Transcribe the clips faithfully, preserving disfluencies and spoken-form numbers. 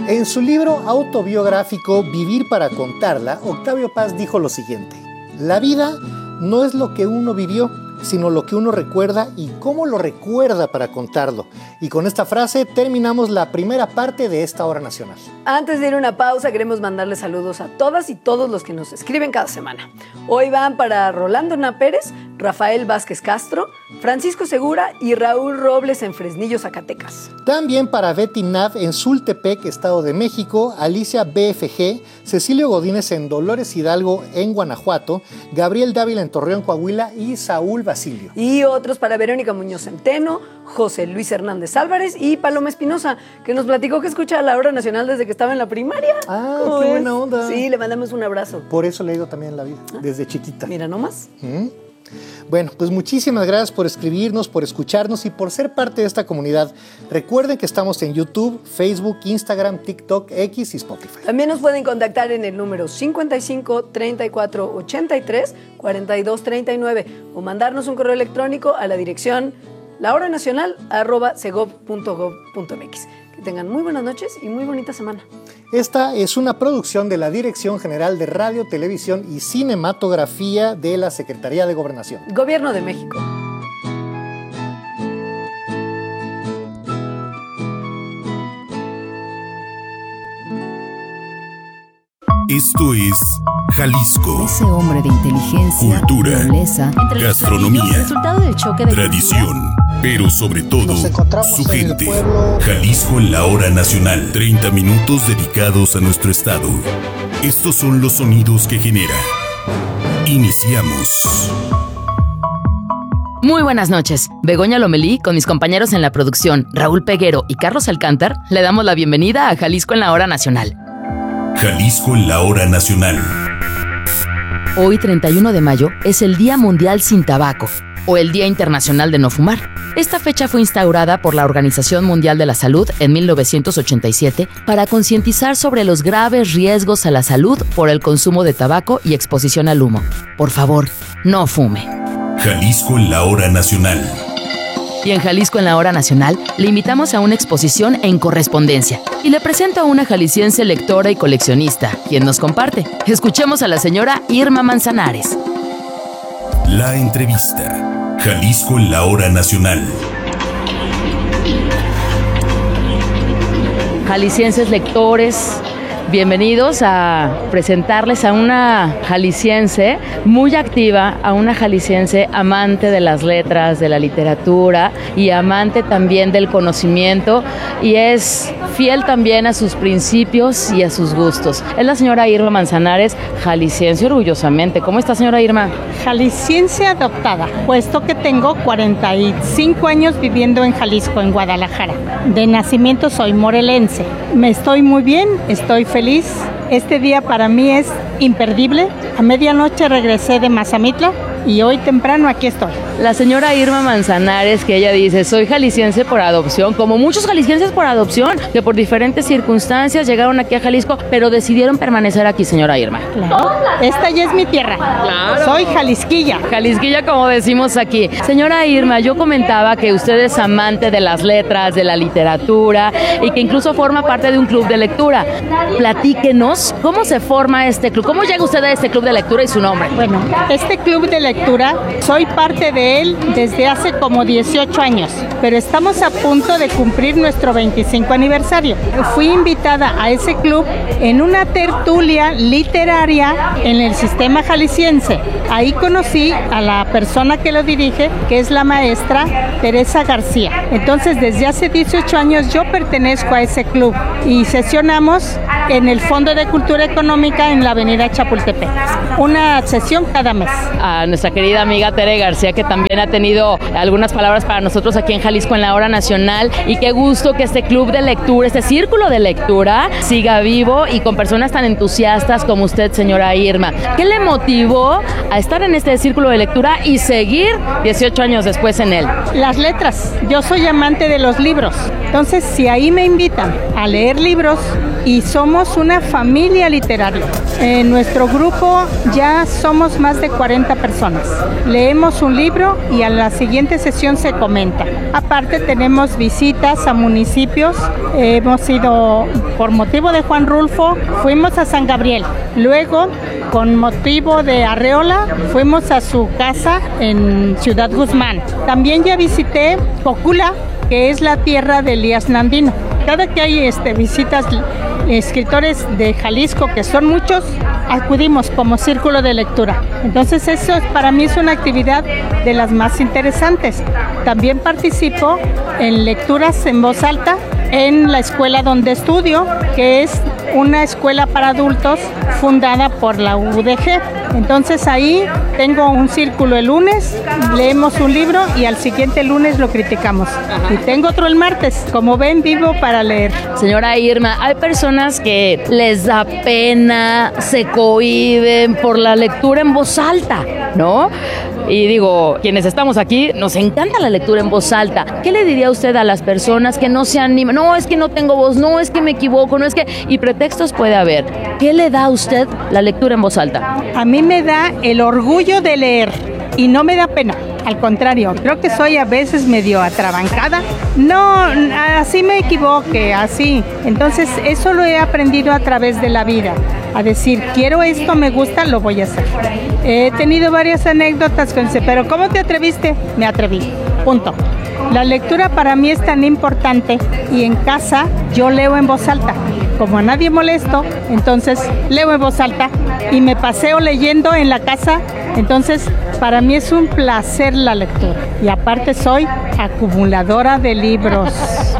En su libro autobiográfico Vivir para contarla, Octavio Paz dijo lo siguiente: la vida no es lo que uno vivió, sino lo que uno recuerda y cómo lo recuerda para contarlo. Y con esta frase terminamos la primera parte de esta Hora Nacional. Antes de ir a una pausa, queremos mandarle saludos a todas y todos los que nos escriben cada semana. Hoy van para Rolando Na Pérez, Rafael Vázquez Castro, Francisco Segura y Raúl Robles en Fresnillo, Zacatecas. También para Betty Nav en Sultepec, Estado de México, Alicia B F G, Cecilio Godínez en Dolores Hidalgo en Guanajuato, Gabriel Dávila en Torreón, Coahuila y Saúl Basilio. Y otros para Verónica Muñoz Centeno, José Luis Hernández Álvarez y Paloma Espinosa, que nos platicó que escucha la Hora Nacional desde que estaba en la primaria. Ah, qué es? Buena onda. Sí, le mandamos un abrazo. Por eso le he ido también en la vida, ¿Ah? Desde chiquita. Mira nomás. ¿Mm? Bueno, pues muchísimas gracias por escribirnos, por escucharnos y por ser parte de esta comunidad. Recuerden que estamos en YouTube, Facebook, Instagram, TikTok, X y Spotify. También nos pueden contactar en el número cincuenta y cinco, treinta y cuatro, ochenta y tres, cuarenta y dos, treinta y nueve o mandarnos un correo electrónico a la dirección lahoranacional arroba segov punto gov punto mx. Que tengan muy buenas noches y muy bonita semana. Esta es una producción de la Dirección General de Radio, Televisión y Cinematografía de la Secretaría de Gobernación. Gobierno de México. Esto es Jalisco. Ese hombre de inteligencia, cultura, nobleza, gastronomía, resultado del choque de tradición, pero sobre todo su gente. Jalisco en la Hora Nacional. treinta minutos dedicados a nuestro estado. Estos son los sonidos que genera. Iniciamos. Muy buenas noches. Begoña Lomelí, con mis compañeros en la producción, Raúl Peguero y Carlos Alcántar, le damos la bienvenida a Jalisco en la Hora Nacional. Jalisco en la Hora Nacional. Hoy, treinta y uno de mayo, es el Día Mundial Sin Tabaco, o el Día Internacional de No Fumar. Esta fecha fue instaurada por la Organización Mundial de la Salud en mil novecientos ochenta y siete para concientizar sobre los graves riesgos a la salud por el consumo de tabaco y exposición al humo. Por favor, no fume. Jalisco en la Hora Nacional. Y en Jalisco en la Hora Nacional le invitamos a una exposición en correspondencia y le presento a una jalisciense lectora y coleccionista, quien nos comparte. Escuchemos a la señora Irma Manzanares. La entrevista. Jalisco en la Hora Nacional. Jaliscienses lectores, bienvenidos a presentarles a una jalisciense muy activa, a una jalisciense amante de las letras, de la literatura y amante también del conocimiento, y es fiel también a sus principios y a sus gustos. Es la señora Irma Manzanares, jalisciense orgullosamente. ¿Cómo está, señora Irma? Jalisciense adoptada, puesto que tengo cuarenta y cinco años viviendo en Jalisco, en Guadalajara. De nacimiento soy morelense. Me estoy muy bien, estoy feliz. Feliz. Este día para mí es imperdible. A medianoche regresé de Mazamitla y hoy temprano aquí estoy. La señora Irma Manzanares, que ella dice, soy jalisciense por adopción, como muchos jaliscienses por adopción, que por diferentes circunstancias llegaron aquí a Jalisco, pero decidieron permanecer aquí, señora Irma. Claro. Esta ya es mi tierra. Claro. Soy jalisquilla. Jalisquilla, como decimos aquí. Señora Irma, yo comentaba que usted es amante de las letras, de la literatura y que incluso forma parte de un club de lectura. Platíquenos, ¿cómo se forma este club? ¿Cómo llega usted a este club de lectura y su nombre? Bueno, este club de lectura, soy parte de él desde hace como dieciocho años, pero estamos a punto de cumplir nuestro veinticinco aniversario. Fui invitada a ese club en una tertulia literaria en el sistema jalisciense. Ahí conocí a la persona que lo dirige, que es la maestra Teresa García. Entonces, desde hace dieciocho años yo pertenezco a ese club y sesionamos en el Fondo de Cultura Económica en la avenida Chapultepec. Una sesión cada mes. A nuestra querida amiga Tere García, que también ha tenido algunas palabras para nosotros aquí en Jalisco en la Hora Nacional, y qué gusto que este club de lectura, este círculo de lectura siga vivo y con personas tan entusiastas como usted, señora Irma. ¿Qué le motivó a estar en este círculo de lectura y seguir dieciocho años después en él? Las letras. Yo soy amante de los libros. Entonces, si ahí me invitan a leer libros y somos somos una familia literaria. En nuestro grupo ya somos más de cuarenta personas. Leemos un libro y a la siguiente sesión se comenta. Aparte tenemos visitas a municipios. Hemos ido, por motivo de Juan Rulfo, fuimos a San Gabriel. Luego, con motivo de Arreola, fuimos a su casa en Ciudad Guzmán. También ya visité Cocula, que es la tierra de Elías Nandino. Cada que hay este, visitas escritores de Jalisco, que son muchos, acudimos como círculo de lectura. Entonces eso para mí es una actividad de las más interesantes. También participo en lecturas en voz alta en la escuela donde estudio, que es una escuela para adultos fundada por la U D G. Entonces ahí tengo un círculo el lunes, leemos un libro y al siguiente lunes lo criticamos. Ajá. Y tengo otro el martes. Como ven, vivo para leer. Señora Irma, hay personas que les da pena, se cohíben por la lectura en voz alta, ¿no? Y digo, quienes estamos aquí, nos encanta la lectura en voz alta. ¿Qué le diría usted a las personas que no se animan? No, es que no tengo voz, no, es que me equivoco, no es que... Y pretextos puede haber. ¿Qué le da a usted la lectura en voz alta? A mí me da el orgullo de leer y no me da pena. Al contrario, creo que soy a veces medio atrabancada. No, así me equivoqué, así. Entonces, eso lo he aprendido a través de la vida. A decir, quiero esto, me gusta, lo voy a hacer. He tenido varias anécdotas con ese, pero ¿cómo te atreviste? Me atreví, punto. La lectura para mí es tan importante y en casa yo leo en voz alta. Como a nadie molesto, entonces leo en voz alta y me paseo leyendo en la casa. Entonces, para mí es un placer la lectura. Y aparte soy acumuladora de libros.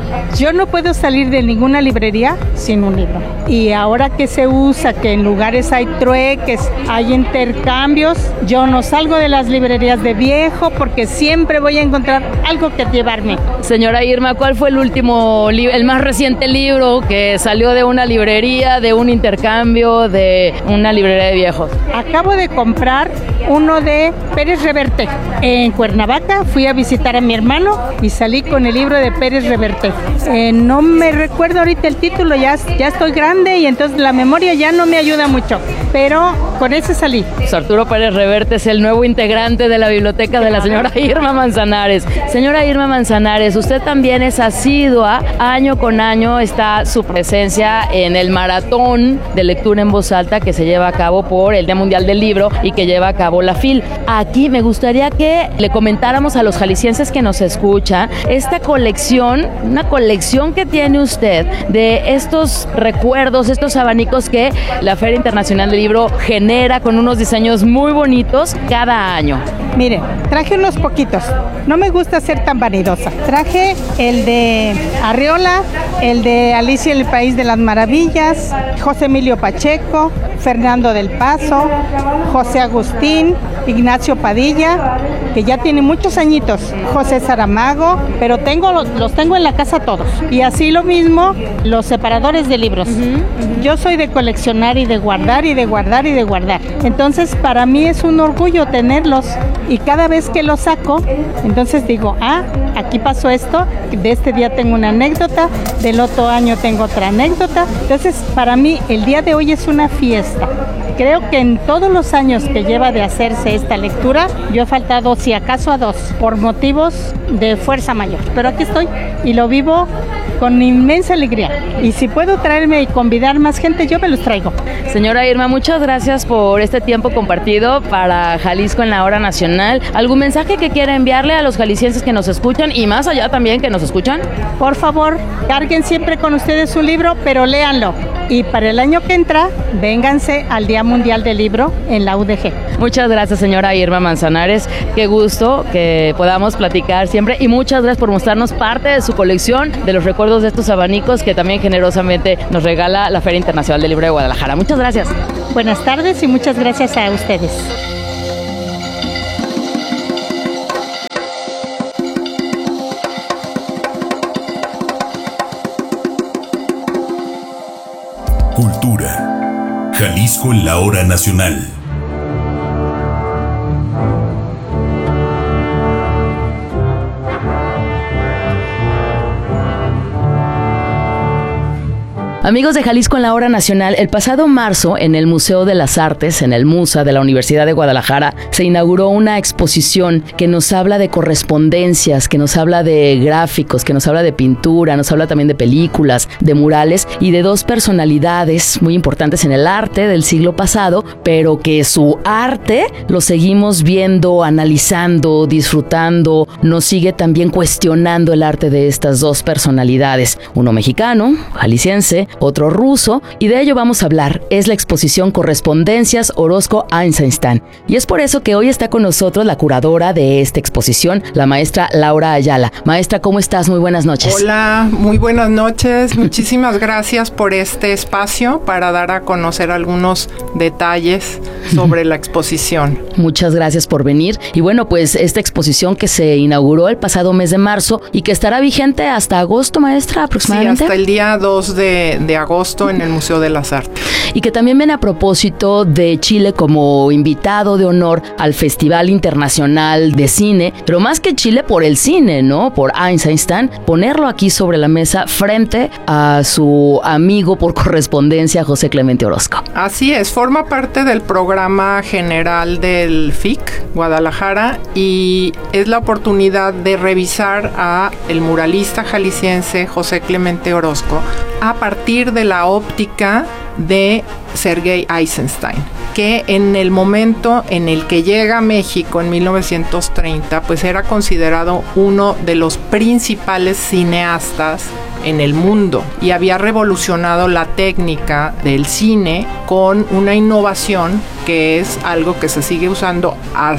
Yo no puedo salir de ninguna librería sin un libro. Y ahora que se usa, que en lugares hay trueques, hay intercambios, yo no salgo de las librerías de viejo porque siempre voy a encontrar algo que llevarme. Señora Irma, ¿cuál fue el último, el más reciente libro que salió de una librería, de un intercambio, de una librería de viejos? Acabo de comprar uno de Pérez Reverte. En Cuernavaca fui a visitar a mi hermano y salí con el libro de Pérez Reverte. Eh, no me recuerdo ahorita el título, ya, ya estoy grande y entonces la memoria ya no me ayuda mucho, pero con ese salí. Pues Arturo Pérez Reverte es el nuevo integrante de la biblioteca de la señora Irma Manzanares. Señora Irma Manzanares, usted también es asidua, año con año está su presencia en el maratón de lectura en voz alta que se lleva a cabo por el Día Mundial del Libro y que lleva a cabo la F I L. Aquí me gustaría que le comentáramos a los jaliscienses que nos escuchan esta colección, una colección que tiene usted de estos recuerdos, estos abanicos que la Feria Internacional del Libro genera con unos diseños muy bonitos cada año. Mire, traje unos poquitos. No me gusta ser tan vanidosa. Traje el de Arreola, el de Alicia en el País de las Maravillas, José Emilio Pacheco, Fernando del Paso, José Agustín, Ignacio Padilla, que ya tiene muchos añitos, José Saramago, pero tengo los tengo en la casa todos. Y así lo mismo los separadores de libros. Uh-huh, uh-huh. Yo soy de coleccionar y de guardar y de guardar y de guardar. Entonces para mí es un orgullo tenerlos y cada vez que los saco, entonces digo, ah, aquí pasó esto, de este día tengo una anécdota, del otro año tengo otra anécdota. Entonces para mí el día de hoy es una fiesta. Creo que en todos los años que lleva de hacerse esta lectura, yo he faltado si acaso a dos, por motivos de fuerza mayor. Pero aquí estoy y lo vivo con inmensa alegría. Y si puedo traerme y convidar más gente, yo me los traigo. Señora Irma, muchas gracias por este tiempo compartido para Jalisco en la Hora Nacional. ¿Algún mensaje que quiera enviarle a los jaliscienses que nos escuchan y más allá también que nos escuchan? Por favor, carguen siempre con ustedes su libro, pero léanlo. Y para el año que entra, vénganse al Día Mundial del Libro en la U D G. Muchas gracias, señora Irma Manzanares. Qué gusto que podamos platicar siempre y muchas gracias por mostrarnos parte de su colección, de los recuerdos de estos abanicos que también generosamente nos regala la Feria Internacional del Libro de Guadalajara. Muchas gracias. Buenas tardes y muchas gracias a ustedes. Cultura. Jalisco en la Hora Nacional. Amigos de Jalisco en la Hora Nacional, el pasado marzo en el Museo de las Artes, en el MUSA de la Universidad de Guadalajara, se inauguró una exposición que nos habla de correspondencias, que nos habla de gráficos, que nos habla de pintura, nos habla también de películas, de murales y de dos personalidades muy importantes en el arte del siglo pasado, pero que su arte lo seguimos viendo, analizando, disfrutando, nos sigue también cuestionando el arte de estas dos personalidades, uno mexicano, jalisciense, otro ruso, y de ello vamos a hablar. Es la exposición Correspondencias Orozco-Eisenstein, y es por eso que hoy está con nosotros la curadora de esta exposición, la maestra Laura Ayala. Maestra, ¿cómo estás? Muy buenas noches. Hola, muy buenas noches. Muchísimas gracias por este espacio para dar a conocer algunos detalles sobre la exposición. Muchas gracias por venir. Y bueno, pues esta exposición que se inauguró el pasado mes de marzo y que estará vigente hasta agosto, maestra, aproximadamente. Sí, hasta el día dos de, de agosto en el Museo de las Artes. Y que también viene a propósito de Chile como invitado de honor al Festival Internacional de Cine, pero más que Chile por el cine, ¿no? Por Eisenstein, ponerlo aquí sobre la mesa frente a su amigo por correspondencia, José Clemente Orozco. Así es, forma parte del programa general del F I C Guadalajara y es la oportunidad de revisar a el muralista jalisciense José Clemente Orozco a partir de la óptica de Sergei Eisenstein, que en el momento en el que llega a México en mil novecientos treinta, pues era considerado uno de los principales cineastas en el mundo y había revolucionado la técnica del cine con una innovación que es algo que se sigue usando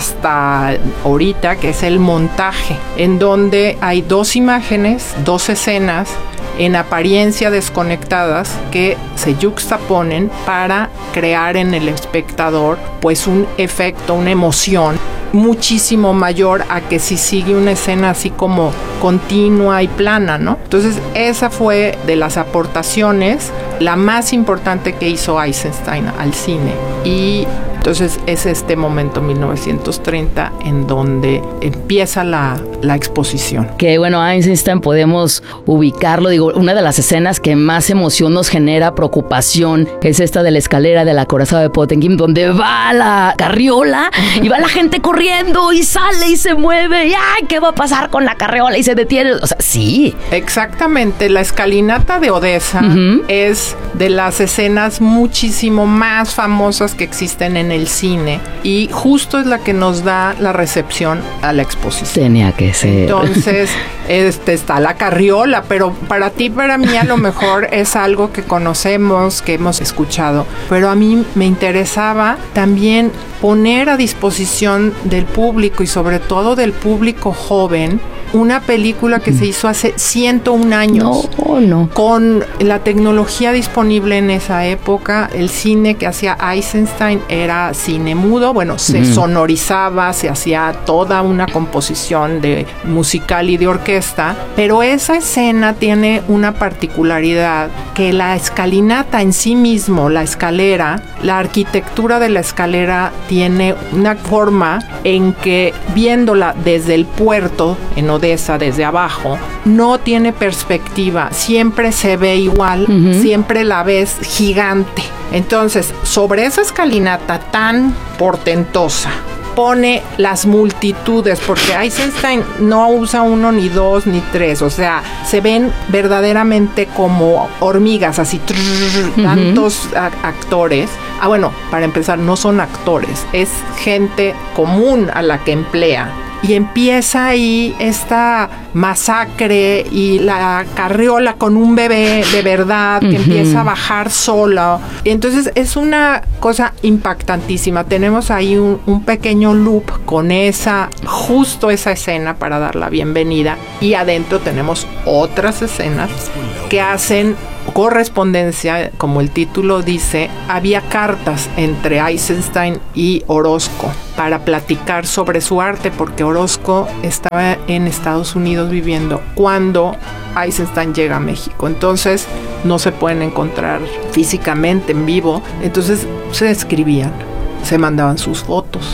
hasta ahorita, que es el montaje, en donde hay dos imágenes, dos escenas en apariencia desconectadas que se yuxtaponen para crear en el espectador pues un efecto, una emoción muchísimo mayor a que si sigue una escena así como continua y plana, ¿no? Entonces esa fue de las aportaciones la más importante que hizo Eisenstein al cine y entonces es este momento mil novecientos treinta en donde empieza la, la exposición. Que bueno, Eisenstein podemos ubicarlo, digo, una de las escenas que más emoción nos genera, preocupación, es esta de la escalera del acorazado de Potemkin, donde va la carriola y va la gente corriendo y sale y se mueve y ¡ay! ¿Qué va a pasar con la carriola? Y se detiene. O sea, sí. Exactamente, la escalinata de Odessa uh-huh. es de las escenas muchísimo más famosas que existen en el cine y justo es la que nos da la recepción a la exposición. Tenía que ser. Entonces, este está la carriola, pero para ti, para mí a lo mejor es algo que conocemos, que hemos escuchado, pero a mí me interesaba también poner a disposición del público y sobre todo del público joven una película que se hizo hace ciento un años. No, no. Con la tecnología disponible en esa época, el cine que hacía Eisenstein era cine mudo, bueno, se mm. sonorizaba, se hacía toda una composición de musical y de orquesta, pero esa escena tiene una particularidad que la escalinata en sí mismo, la escalera, la arquitectura de la escalera tiene una forma en que viéndola desde el puerto en Odessa, desde abajo, no tiene perspectiva, siempre se ve igual, uh-huh. siempre la ves gigante. Entonces, sobre esa escalinata tan portentosa, pone las multitudes, porque Eisenstein no usa uno, ni dos, ni tres, o sea, se ven verdaderamente como hormigas, así, trrr, uh-huh. tantos a- actores. Ah, bueno, para empezar, no son actores, es gente común a la que emplea. Y empieza ahí esta masacre y la carriola con un bebé de verdad que uh-huh. empieza a bajar solo. Entonces es una cosa impactantísima. Tenemos ahí un, un pequeño loop con esa, justo esa escena para dar la bienvenida. Y adentro tenemos otras escenas que hacen correspondencia, como el título dice. Había cartas entre Eisenstein y Orozco para platicar sobre su arte, porque Orozco estaba en Estados Unidos viviendo cuando Eisenstein llega a México. Entonces no se pueden encontrar físicamente en vivo. Entonces se escribían, se mandaban sus fotos.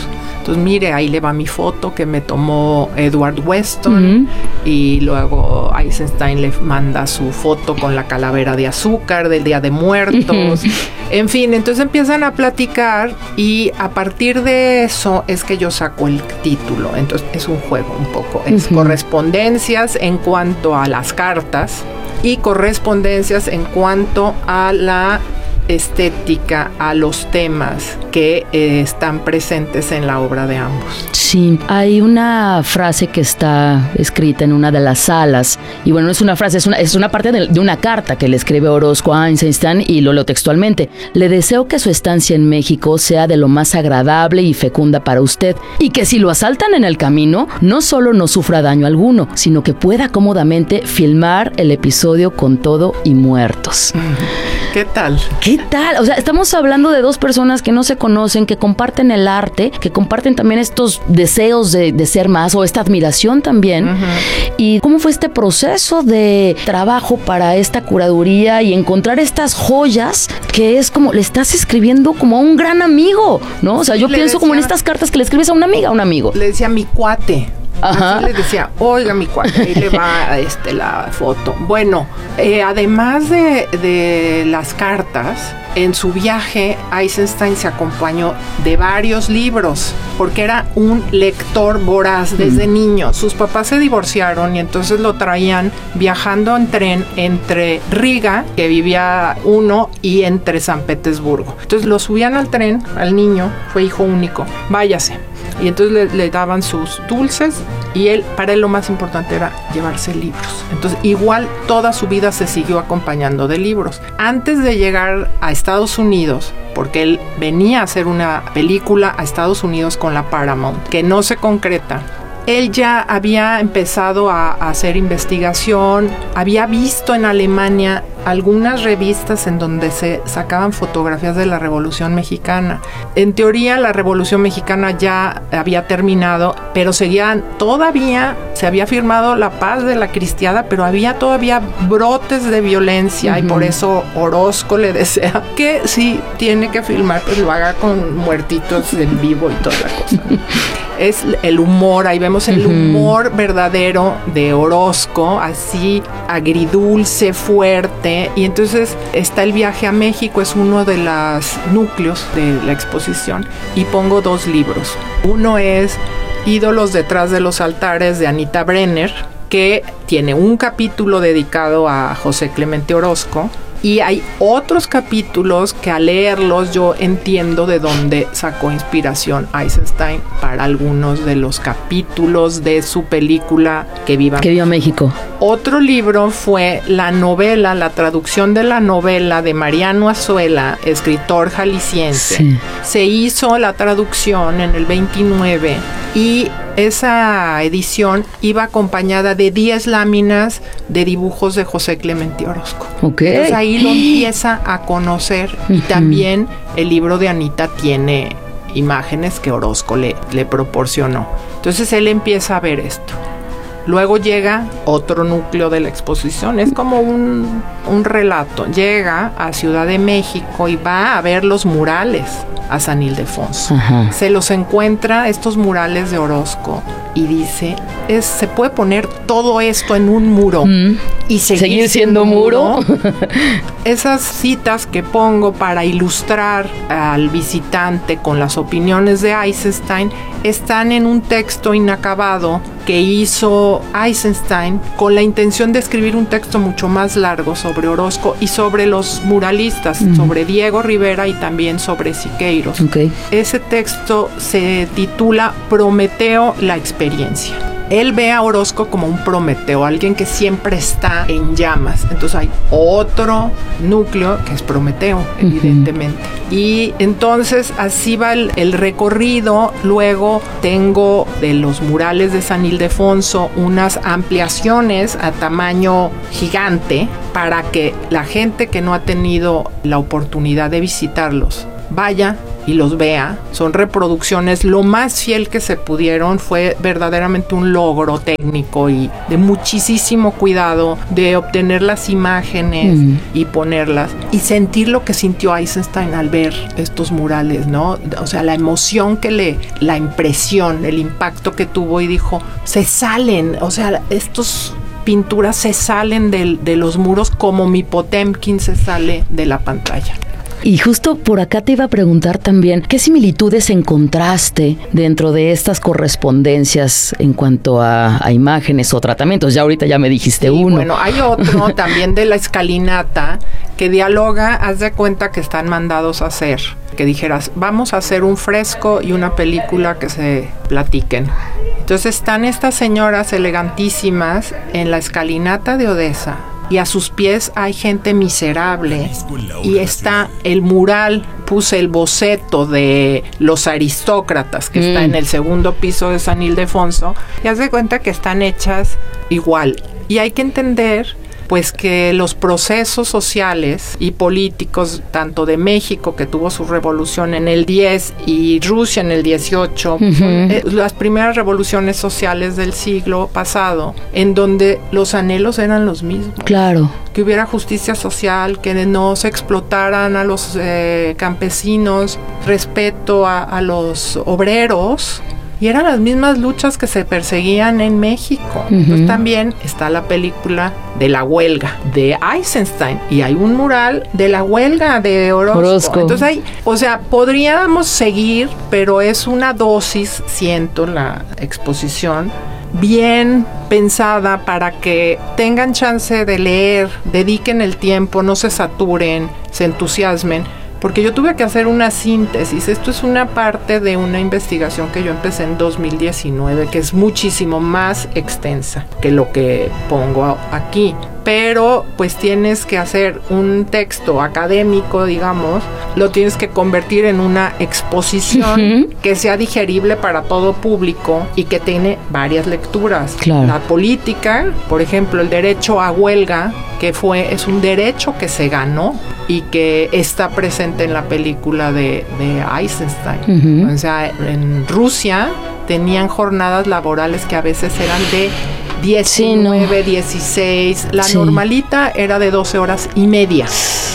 Entonces, mire, ahí le va mi foto que me tomó Edward Weston, uh-huh. y luego Eisenstein le manda su foto con la calavera de azúcar del Día de Muertos. Uh-huh. En fin, entonces empiezan a platicar y a partir de eso es que yo saco el título. Entonces es un juego un poco. Es uh-huh. correspondencias en cuanto a las cartas y correspondencias en cuanto a la estética, a los temas que eh, están presentes en la obra de ambos. Sí, hay una frase que está escrita en una de las salas, y bueno, no es una frase, es una, es una parte de, de una carta que le escribe Orozco a Eisenstein, y lo leo textualmente. Le deseo que su estancia en México sea de lo más agradable y fecunda para usted, y que si lo asaltan en el camino, no solo no sufra daño alguno, sino que pueda cómodamente filmar el episodio con todo y muertos. ¿Qué tal? ¿Qué tal? O sea, estamos hablando de dos personas que no se conocen, que comparten el arte, que comparten también estos deseos de, de ser más, o esta admiración también. Uh-huh. ¿Y cómo fue este proceso de trabajo para esta curaduría y encontrar estas joyas que es como, le estás escribiendo como a un gran amigo, ¿no? O sea, yo le pienso decía, como en estas cartas que le escribes a una amiga, a un amigo. Le decía mi cuate. Ajá. Así le decía, oiga mi cuate, ahí le va este, la foto. Bueno, eh, además de, de las cartas, en su viaje Eisenstein se acompañó de varios libros, porque era un lector voraz desde mm. niño. Sus papás se divorciaron y entonces lo traían viajando en tren entre Riga, que vivía uno, y entre San Petersburgo. Entonces lo subían al tren, al niño, fue hijo único, váyase. Y entonces le, le daban sus dulces y él, para él lo más importante era llevarse libros. Entonces igual toda su vida se siguió acompañando de libros. Antes de llegar a Estados Unidos, porque él venía a hacer una película a Estados Unidos con la Paramount, que no se concreta, él ya había empezado a, a hacer investigación, había visto en Alemania algunas revistas en donde se sacaban fotografías de la Revolución Mexicana. En teoría la Revolución Mexicana ya había terminado, pero seguían todavía, se había firmado la paz de la Cristiada, pero había todavía brotes de violencia. Uh-huh. Y por eso Orozco le desea que si tiene que filmar, pues lo haga con muertitos en vivo y toda la cosa. Es el humor, ahí vemos el humor uh-huh. verdadero de Orozco, así agridulce, fuerte. Y entonces está el viaje a México, es uno de los núcleos de la exposición, y pongo dos libros. Uno es Ídolos detrás de los altares, de Anita Brenner, que tiene un capítulo dedicado a José Clemente Orozco, y hay otros capítulos que al leerlos yo entiendo de dónde sacó inspiración Eisenstein para algunos de los capítulos de su película Que viva, que viva México. Otro libro fue la novela, la traducción de la novela de Mariano Azuela, escritor jalisciense. Sí. Se hizo la traducción en el veintinueve y esa edición iba acompañada de diez láminas de dibujos de José Clemente Orozco. Okay. Entonces ahí lo empieza a conocer. Uh-huh. Y también el libro de Anita tiene imágenes que Orozco le, le proporcionó. Entonces él empieza a ver esto. Luego llega otro núcleo de la exposición, es como un, un relato. Llega a Ciudad de México y va a ver los murales a San Ildefonso. Ajá. Se los encuentra, estos murales de Orozco, y dice, es, se puede poner todo esto en un muro mm. y seguir, seguir siendo muro. muro. Esas citas que pongo para ilustrar al visitante con las opiniones de Eisenstein están en un texto inacabado que hizo Eisenstein con la intención de escribir un texto mucho más largo sobre Orozco y sobre los muralistas, mm. sobre Diego Rivera y también sobre Siqueiros. Okay. Ese texto se titula Prometeo, la experiencia. Él ve a Orozco como un Prometeo, alguien que siempre está en llamas. Entonces hay otro núcleo que es Prometeo, uh-huh. evidentemente. Y entonces así va el, el recorrido. Luego tengo de los murales de San Ildefonso unas ampliaciones a tamaño gigante para que la gente que no ha tenido la oportunidad de visitarlos vaya y los vea. Son reproducciones, lo más fiel que se pudieron, fue verdaderamente un logro técnico y de muchísimo cuidado de obtener las imágenes mm. y ponerlas y sentir lo que sintió Eisenstein al ver estos murales, ¿no? O sea, la emoción que le, la impresión, el impacto que tuvo, y dijo, se salen, o sea, estos pinturas se salen de, de los muros como mi Potemkin se sale de la pantalla. Y justo por acá te iba a preguntar también, ¿qué similitudes encontraste dentro de estas correspondencias en cuanto a, a imágenes o tratamientos? Ya ahorita ya me dijiste sí, uno. Bueno, hay otro también de la escalinata que dialoga, haz de cuenta que están mandados a hacer, que dijeras, vamos a hacer un fresco y una película que se platiquen. Entonces están estas señoras elegantísimas en la escalinata de Odessa, y a sus pies hay gente miserable, y está el mural, puse el boceto de los aristócratas que mm. está en el segundo piso de San Ildefonso, y haz de cuenta que están hechas igual. Y hay que entender pues que los procesos sociales y políticos, tanto de México, que tuvo su revolución en el diez, y Rusia en el dieciocho, uh-huh. son, eh, las primeras revoluciones sociales del siglo pasado, en donde los anhelos eran los mismos. Claro. Que hubiera justicia social, que no se explotaran a los eh, campesinos, respeto a, a los obreros. Y eran las mismas luchas que se perseguían en México. Uh-huh. Entonces también está la película de la huelga de Eisenstein, y hay un mural de la huelga de Orozco. Orozco. Entonces hay, o sea, podríamos seguir, pero es una dosis, siento, la exposición bien pensada para que tengan chance de leer, dediquen el tiempo, no se saturen, se entusiasmen. Porque yo tuve que hacer una síntesis. Esto es una parte de una investigación que yo empecé en dos mil diecinueve, que es muchísimo más extensa que lo que pongo aquí. Pero pues tienes que hacer un texto académico, digamos, lo tienes que convertir en una exposición uh-huh. que sea digerible para todo público y que tiene varias lecturas. Claro. La política, por ejemplo, el derecho a huelga, que fue, es un derecho que se ganó y que está presente en la película de, de Eisenstein. Uh-huh. O sea, en Rusia tenían jornadas laborales que a veces eran de diecinueve, sí, no. dieciséis, la sí. normalita era de doce horas y media.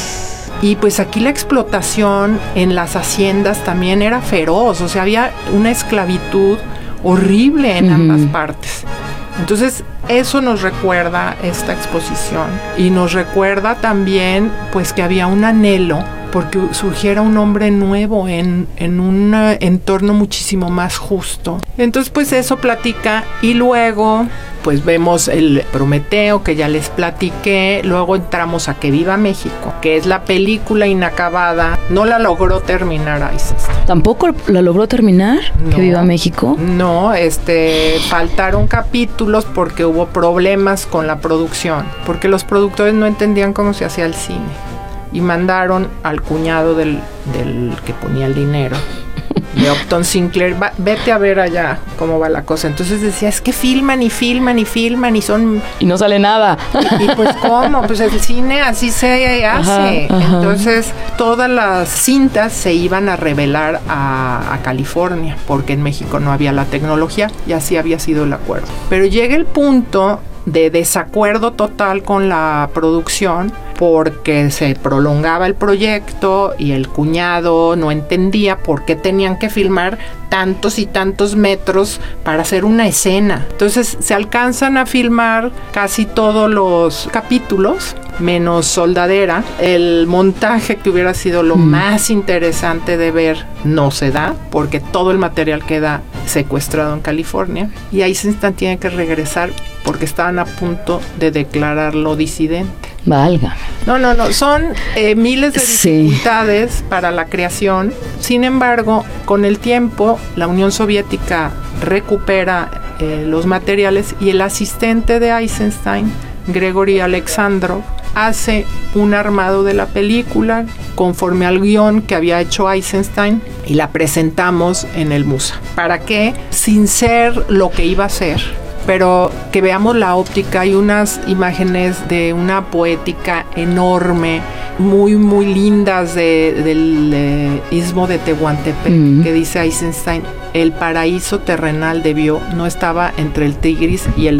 Y pues aquí la explotación en las haciendas también era feroz, o sea, había una esclavitud horrible en uh-huh. ambas partes. Entonces, eso nos recuerda esta exposición, y nos recuerda también pues que había un anhelo porque surgiera un hombre nuevo en, en un entorno muchísimo más justo. Entonces pues eso platica, y luego pues vemos el Prometeo que ya les platiqué, luego entramos a Que Viva México, que es la película inacabada, no la logró terminar Eisenstein. ¿Tampoco la logró terminar? No, Que Viva México. No, este, faltaron capítulos porque hubo problemas con la producción, porque los productores no entendían cómo se hacía el cine. Y mandaron al cuñado del, del que ponía el dinero, de Upton Sinclair, va, vete a ver allá cómo va la cosa. Entonces decía, es que filman y filman y filman y son... Y no sale nada. Y, y pues ¿cómo? Pues el cine así se hace. Ajá, ajá. Entonces todas las cintas se iban a revelar a, a California, porque en México no había la tecnología, y así había sido el acuerdo. Pero llega el punto de desacuerdo total con la producción, porque se prolongaba el proyecto y el cuñado no entendía por qué tenían que filmar tantos y tantos metros para hacer una escena. Entonces se alcanzan a filmar casi todos los capítulos, menos Soldadera. El montaje, que hubiera sido lo mm. más interesante de ver, no se da, porque todo el material queda secuestrado en California, y Eisenstein tiene que regresar porque estaban a punto de declararlo disidente. Valga. No, no, no, son eh, miles de dificultades sí. para la creación. Sin embargo, con el tiempo, la Unión Soviética recupera eh, los materiales, y el asistente de Eisenstein, Gregory Alexandrov, hace un armado de la película conforme al guión que había hecho Eisenstein, y la presentamos en el Musa. ¿Para qué? Sin ser lo que iba a ser, pero que veamos la óptica. Hay unas imágenes de una poética enorme, muy, muy lindas de, del eh, istmo de Tehuantepec, mm. que dice Eisenstein, el paraíso terrenal debió, no estaba entre el Tigris y el